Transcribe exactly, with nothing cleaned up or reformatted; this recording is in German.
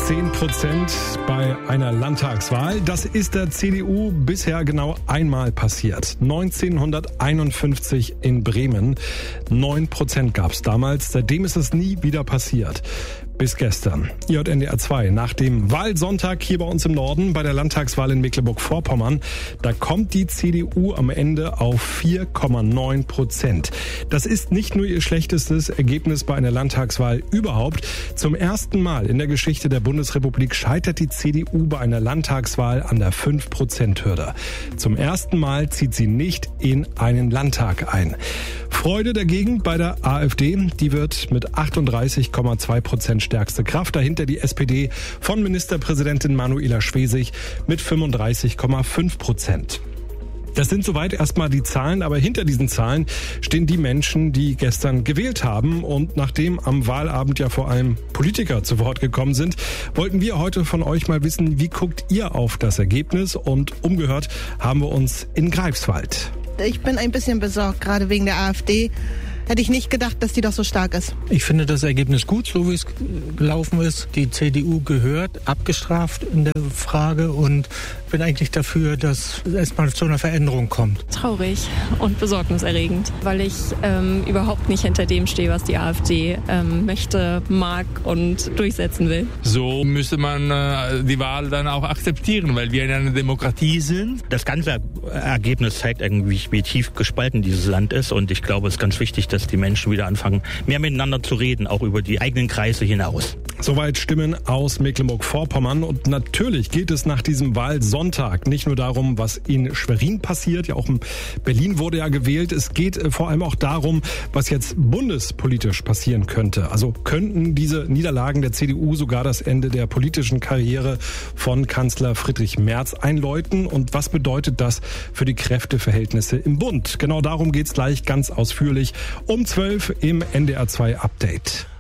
zehn Prozent bei einer Landtagswahl. Das ist der C D U bisher genau einmal passiert. neunzehnhunderteinundfünfzig in Bremen. neun Prozent gab es damals. Seitdem ist es nie wieder passiert. Bis gestern. J N D R zwei. Nach dem Wahlsonntag hier bei uns im Norden, bei der Landtagswahl in Mecklenburg-Vorpommern, da kommt die C D U am Ende auf vier Komma neun Prozent. Das ist nicht nur ihr schlechtestes Ergebnis bei einer Landtagswahl überhaupt. Zum ersten Mal in der Geschichte der Bundesrepublik scheitert die C D U bei einer Landtagswahl an der fünf Prozent Hürde. Zum ersten Mal zieht sie nicht in einen Landtag ein. Freude dagegen bei der AfD. Die wird mit achtunddreißig Komma zwei Prozent stärkste Kraft. Dahinter die S P D von Ministerpräsidentin Manuela Schwesig mit fünfunddreißig Komma fünf Prozent. Das sind soweit erstmal die Zahlen, aber hinter diesen Zahlen stehen die Menschen, die gestern gewählt haben. Und nachdem am Wahlabend ja vor allem Politiker zu Wort gekommen sind, wollten wir heute von euch mal wissen, wie guckt ihr auf das Ergebnis? Und umgehört haben wir uns in Greifswald. Ich bin ein bisschen besorgt, gerade wegen der AfD. Hätte ich nicht gedacht, dass die doch so stark ist. Ich finde das Ergebnis gut, so wie es gelaufen ist. Die C D U gehört abgestraft in der Frage und bin eigentlich dafür, dass es erstmal zu einer Veränderung kommt. Traurig und besorgniserregend, weil ich ähm, überhaupt nicht hinter dem stehe, was die AfD ähm, möchte, mag und durchsetzen will. So müsste man äh, die Wahl dann auch akzeptieren, weil wir in einer Demokratie sind. Das ganze Ergebnis zeigt irgendwie, wie tief gespalten dieses Land ist und ich glaube, es ist ganz wichtig, dass die Menschen wieder anfangen, mehr miteinander zu reden, auch über die eigenen Kreise hinaus. Soweit Stimmen aus Mecklenburg-Vorpommern. Und natürlich geht es nach diesem Wahlsonntag nicht nur darum, was in Schwerin passiert. Ja, auch in Berlin wurde ja gewählt. Es geht vor allem auch darum, was jetzt bundespolitisch passieren könnte. Also könnten diese Niederlagen der C D U sogar das Ende der politischen Karriere von Kanzler Friedrich Merz einläuten? Und was bedeutet das für die Kräfteverhältnisse im Bund? Genau darum geht's gleich ganz ausführlich um zwölf im N D R zwei Update.